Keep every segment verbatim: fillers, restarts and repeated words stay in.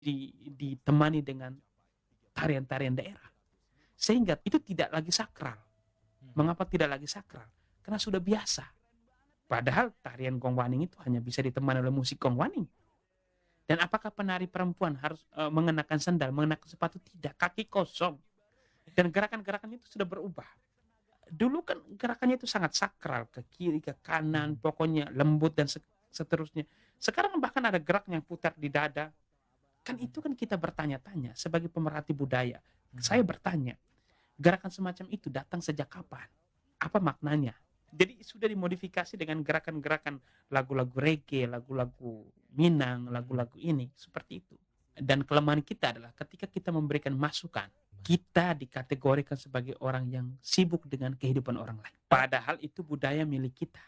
di ditemani dengan tarian-tarian daerah. Sehingga itu tidak lagi sakral. Mhm. Mengapa tidak lagi sakral? Karena sudah biasa. Padahal tarian gongwaning itu hanya bisa ditemani oleh musik gongwaning. Dan apakah penari perempuan harus, eee, mengenakan sendal, mengenakan sepatu? Tidak, kaki kosong. Dan gerakan-gerakan itu sudah berubah. Dulu kan gerakannya itu sangat sakral, ke kiri, ke kanan, Mhm. pokoknya lembut dan se seterusnya. Sekarang bahkan ada gerak yang putar di dada. Kan Mhm. itu kan kita bertanya-tanya sebagai pemerhati budaya. Saya Mhm. bertanya, gerakan semacam itu datang sejak kapan? Apa maknanya? Jadi sudah dimodifikasi dengan gerakan-gerakan lagu-lagu reggae, lagu-lagu Minang, Mhm. lagu-lagu ini, seperti itu. Dan kelemahan kita adalah ketika kita memberikan masukan, kita dikategorikan sebagai orang yang sibuk dengan kehidupan orang lain. Padahal itu budaya milik kita.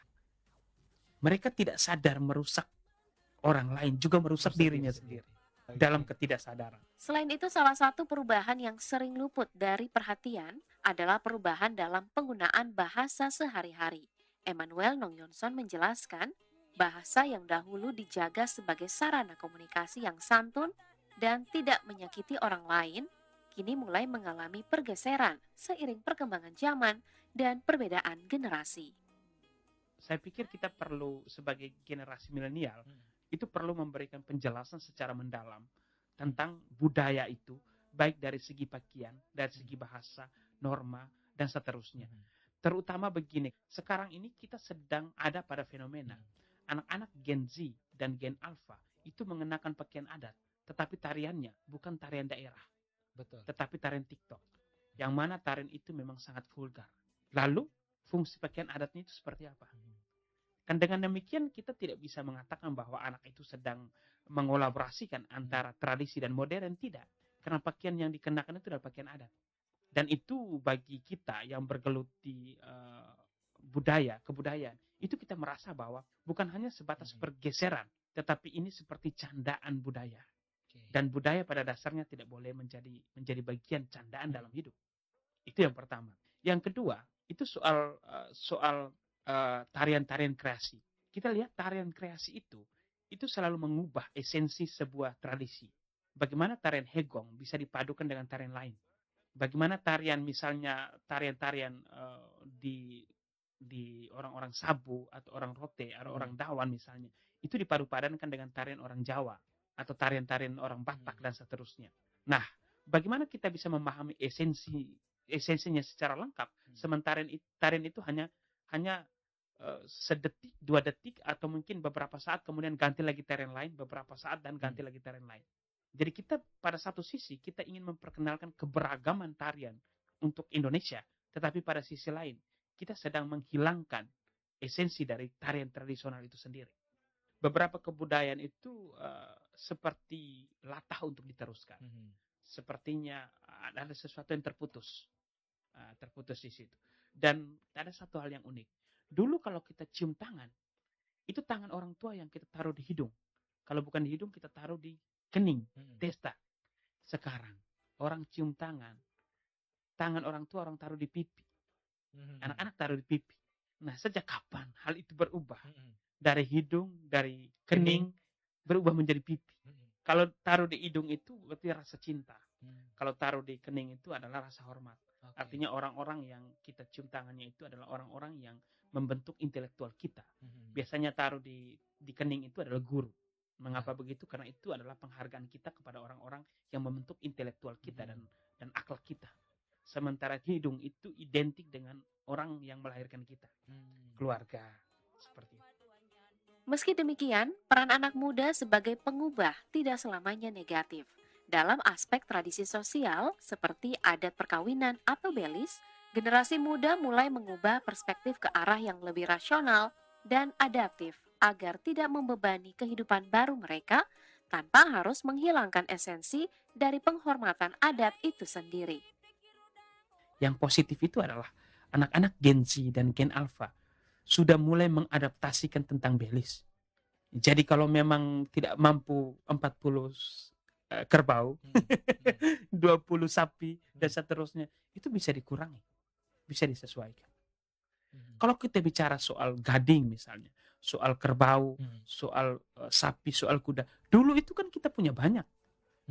Mereka tidak sadar merusak orang lain, juga merusak Merusak diri dirinya sendiri sendiri. dalam Oke. ketidaksadaran. Selain itu, salah satu perubahan yang sering luput dari perhatian adalah perubahan dalam penggunaan bahasa sehari-hari. Emmanuel Nongyonson menjelaskan, bahasa yang dahulu dijaga sebagai sarana komunikasi yang santun dan tidak menyakiti orang lain, kini mulai mengalami pergeseran seiring perkembangan zaman dan perbedaan generasi. Saya pikir kita perlu sebagai generasi milenial, Mhm. itu perlu memberikan penjelasan secara mendalam Mhm. tentang budaya itu, baik dari segi pakaian, dari Mhm. segi bahasa, norma, dan seterusnya. Mhm. Terutama begini, sekarang ini kita sedang ada pada fenomena Mhm. anak-anak Gen Z dan Gen Alpha itu mengenakan pakaian adat, tetapi tariannya bukan tarian daerah, Betul. tetapi tarian TikTok. Yang mana tarian itu memang sangat vulgar. Lalu fungsi pakaian adatnya itu seperti apa? Mhm. Kan dengan demikian kita tidak bisa mengatakan bahwa anak itu sedang mengolaborasikan Mhm. antara tradisi dan modern, tidak. Karena pakaian yang dikenakan itu adalah pakaian adat. Dan itu bagi kita yang bergelut di uh, budaya, kebudayaan, itu kita merasa bahwa bukan hanya sebatas Mhm. pergeseran, tetapi ini seperti candaan budaya. Oke. Dan budaya pada dasarnya tidak boleh menjadi menjadi bagian candaan Mhm. dalam hidup. Itu yang pertama. Yang kedua, itu soal uh, soal uh, tarian-tarian kreasi. Kita lihat tarian kreasi itu, itu selalu mengubah esensi sebuah tradisi. Bagaimana tarian Hegong bisa dipadukan dengan tarian lain? Bagaimana tarian misalnya tarian-tarian uh, di di orang-orang Sabu atau orang Rote atau orang Mhm. Dawan misalnya, itu dipadu-padankan dengan tarian orang Jawa atau tarian-tarian orang Batak Mhm. dan seterusnya. Nah, bagaimana kita bisa memahami esensi esensinya secara lengkap, Mhm. sementara tarian itu hanya hanya uh, sedetik, dua detik, atau mungkin beberapa saat, kemudian ganti lagi tarian lain, beberapa saat, dan Mhm. ganti lagi tarian lain. Jadi kita pada satu sisi, kita ingin memperkenalkan keberagaman tarian untuk Indonesia, tetapi pada sisi lain, kita sedang menghilangkan esensi dari tarian tradisional itu sendiri. Beberapa kebudayaan itu uh, seperti latah untuk diteruskan. Mhm. Sepertinya ada sesuatu yang terputus. Uh, terputus di situ. Dan ada satu hal yang unik. Dulu kalau kita cium tangan, itu tangan orang tua yang kita taruh di hidung. Kalau bukan di hidung, kita taruh di kening, Mhm. testa. Sekarang, orang cium tangan, tangan orang tua orang taruh di pipi. Mhm. Anak-anak taruh di pipi. Nah, sejak kapan hal itu berubah? Mhm. Dari hidung, dari Kening. kening, berubah menjadi pipi. Mhm. Kalau taruh di hidung itu berarti rasa cinta. Mhm. Kalau taruh di kening itu adalah rasa hormat. Oke. Artinya orang-orang yang kita cium tangannya itu adalah orang-orang yang membentuk intelektual kita. Mhm. Biasanya taruh di di kening itu adalah guru. Ya. Mengapa begitu? Karena itu adalah penghargaan kita kepada orang-orang yang membentuk intelektual kita dan Mhm. dan akal kita. Sementara hidung itu identik dengan orang yang melahirkan kita, Mhm. keluarga, seperti itu. Meski demikian, peran anak muda sebagai pengubah tidak selamanya negatif. Dalam aspek tradisi sosial, seperti adat perkawinan atau belis, generasi muda mulai mengubah perspektif ke arah yang lebih rasional dan adaptif agar tidak membebani kehidupan baru mereka tanpa harus menghilangkan esensi dari penghormatan adat itu sendiri. Yang positif itu adalah anak-anak Gen Z dan Gen Alpha sudah mulai mengadaptasikan tentang belis. Jadi kalau memang tidak mampu empat puluh eh, kerbau, Mhm. Mhm. dua puluh sapi, dan Mhm. seterusnya, itu bisa dikurangi, bisa disesuaikan. Mhm. Kalau kita bicara soal gading misalnya, soal kerbau, Mhm. soal eh, sapi, soal kuda, dulu itu kan kita punya banyak.